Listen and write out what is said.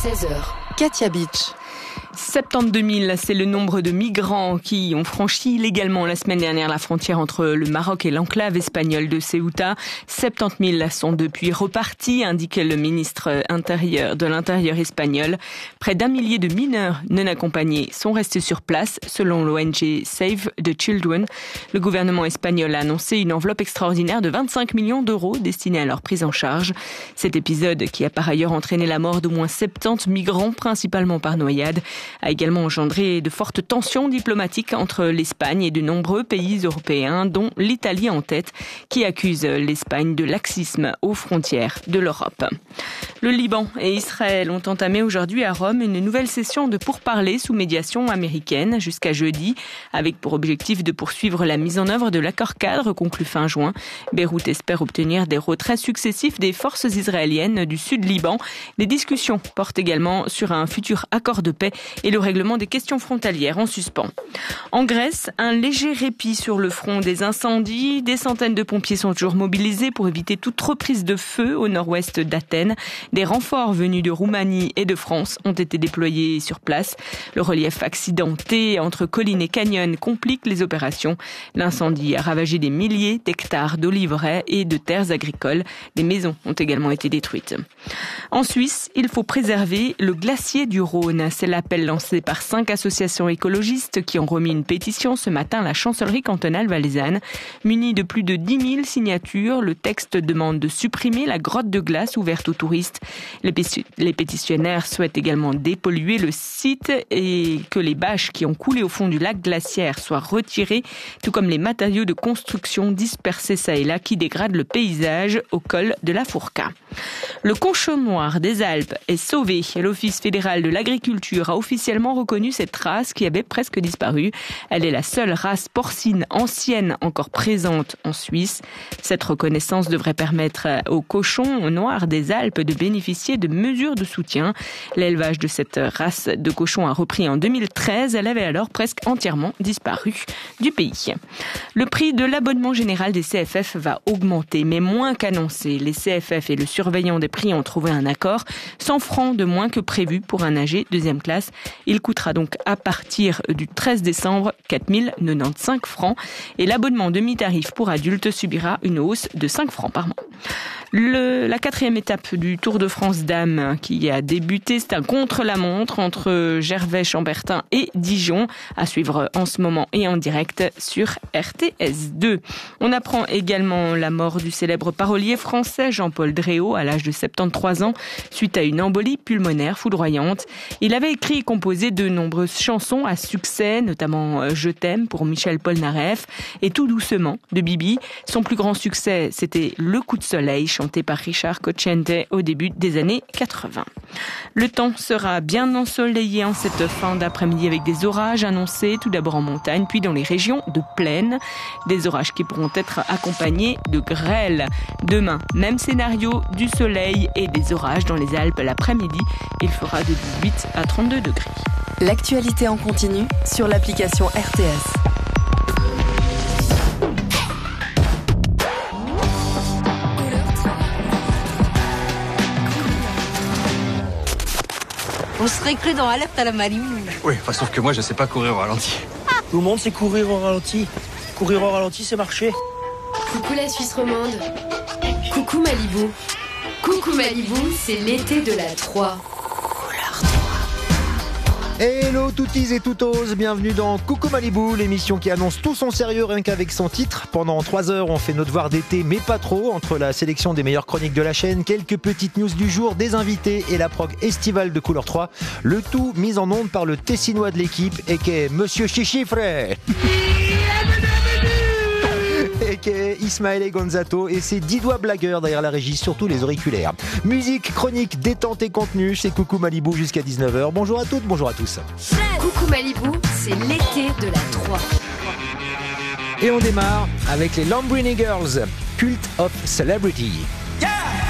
16h. Katia Beach. 72 000, c'est le nombre de migrants qui ont franchi illégalement la semaine dernière la frontière entre le Maroc et l'enclave espagnole de Ceuta. 70 000 sont depuis repartis, indique le ministre de l'Intérieur espagnol. Près d'1 millier de mineurs non accompagnés sont restés sur place, selon l'ONG Save the Children. Le gouvernement espagnol a annoncé une enveloppe extraordinaire de 25 millions d'euros destinée à leur prise en charge. Cet épisode, qui a par ailleurs entraîné la mort d'au moins 70 migrants, principalement par noyade, a également engendré de fortes tensions diplomatiques entre l'Espagne et de nombreux pays européens, dont l'Italie en tête, qui accuse l'Espagne de laxisme aux frontières de l'Europe. Le Liban et Israël ont entamé aujourd'hui à Rome une nouvelle session de pourparlers sous médiation américaine jusqu'à jeudi, avec pour objectif de poursuivre la mise en œuvre de l'accord-cadre conclu fin juin. Beyrouth espère obtenir des retraits successifs des forces israéliennes du sud Liban. Les discussions portent également sur un futur accord de paix et le règlement des questions frontalières en suspens. En Grèce, un léger répit sur le front des incendies. Des centaines de pompiers sont toujours mobilisés pour éviter toute reprise de feu au nord-ouest d'Athènes. Des renforts venus de Roumanie et de France ont été déployés sur place. Le relief accidenté entre collines et canyons complique les opérations. L'incendie a ravagé des milliers d'hectares d'oliveraies et de terres agricoles. Des maisons ont également été détruites. En Suisse, il faut préserver le glacier du Rhône. C'est l'appel lancé par 5 associations écologistes qui ont remis une pétition ce matin à la chancellerie cantonale valaisanne. Muni de plus de 10 000 signatures, le texte demande de supprimer la grotte de glace ouverte aux touristes. Les pétitionnaires souhaitent également dépolluer le site et que les bâches qui ont coulé au fond du lac glaciaire soient retirées, tout comme les matériaux de construction dispersés çà et là qui dégradent le paysage au col de la Fourca. Le cochon noir des Alpes est sauvé. L'Office fédéral de l'agriculture a officiellement reconnu cette race qui avait presque disparu. Elle est la seule race porcine ancienne encore présente en Suisse. Cette reconnaissance devrait permettre aux cochons noirs des Alpes de bénéficier de mesures de soutien. L'élevage de cette race de cochons a repris en 2013. Elle avait alors presque entièrement disparu du pays. Le prix de l'abonnement général des CFF va augmenter, mais moins qu'annoncé. Les CFF et le surveillant des prix ont trouvé un accord. 100 francs de moins que prévu pour un AG deuxième classe. Il coûtera donc à partir du 13 décembre 4 095 francs et l'abonnement demi-tarif pour adultes subira une hausse de 5 francs par mois. La 4e étape du Tour de France Dames qui a débuté, c'est un contre-la-montre entre Gervais-Chambertin et Dijon, à suivre en ce moment et en direct sur RTS2. On apprend également la mort du célèbre parolier français Jean-Paul Dréau à l'âge de 73 ans suite à une embolie pulmonaire foudroyante. Il avait écrit et composé de nombreuses chansons à succès, notamment Je t'aime pour Michel Polnareff et Tout doucement de Bibi. Son plus grand succès, c'était Le coup de soleil, chanté par Richard Cocciante au début des années 80. Le temps sera bien ensoleillé en cette fin d'après-midi avec des orages annoncés tout d'abord en montagne puis dans les régions de plaine. Des orages qui pourront être accompagnés de grêle. Demain, même scénario, du soleil et des orages dans les Alpes l'après-midi. Il fera de 18 à 32 degrés. L'actualité en continu sur l'application RTS. On serait cru dans Alerte à la Malibu. Oui, sauf que moi, je sais pas courir au ralenti. Tout le monde sait courir au ralenti. Courir au ralenti, c'est marcher. Coucou la Suisse romande. Coucou Malibu. Coucou Malibu, c'est l'été de la 3. Hello toutis et toutos, bienvenue dans Coucou Malibu, l'émission qui annonce tout son sérieux rien qu'avec son titre. Pendant 3 heures, on fait nos devoirs d'été, mais pas trop, entre la sélection des meilleures chroniques de la chaîne, quelques petites news du jour, des invités et la prog estivale de Couleur 3. Le tout mis en onde par le Tessinois de l'équipe, et qui est Monsieur Chichifre. Et qui est Ismaël Gonzato et ses 10 doigts blagueurs derrière la régie, surtout les auriculaires. Musique, chronique, détente et contenu, c'est Coucou Malibu jusqu'à 19h. Bonjour à toutes, bonjour à tous. Coucou Malibu, c'est l'été de la 3. Et on démarre avec les Lamborghini Girls, Cult of Celebrity.